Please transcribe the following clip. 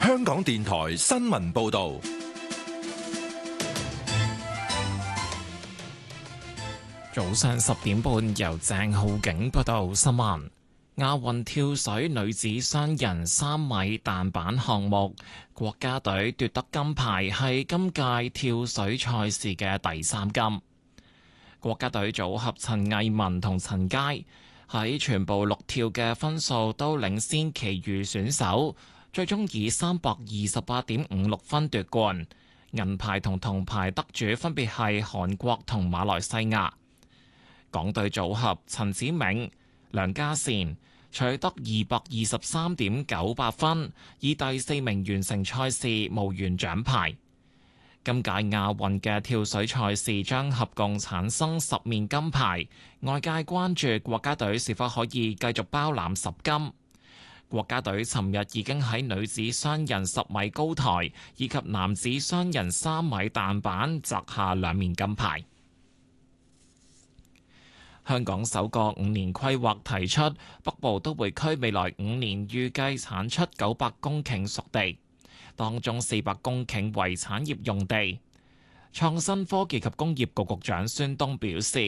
香港電台新聞報道。 早上10點半，由鄭浩景報道新聞。亞運跳水女子雙人3米彈板項目，國家隊奪得金牌，係今屆跳水賽事嘅第3金。國家隊組合陳藝文同陳佳喺全部6跳嘅分數都領先其餘選手，最終以328.56分奪冠。銀牌同銅牌得主分別係韓國同馬來西亞。港隊組合陳子銘、梁嘉善取得223.98分，以第4名完成賽事，無緣獎牌。今屆亞運嘅跳水賽事將合共產生10面金牌，外界關注國家隊是否可以繼續包攬10金。國家隊尋日已經喺女子雙人10米高台以及男子雙人3米彈板摘下2面金牌。香港首個5年規劃提出，北部都會區未來5年預計產出900公頃熟地，當中400公頃為產業用地。創新科技及工業局局長孫東表示，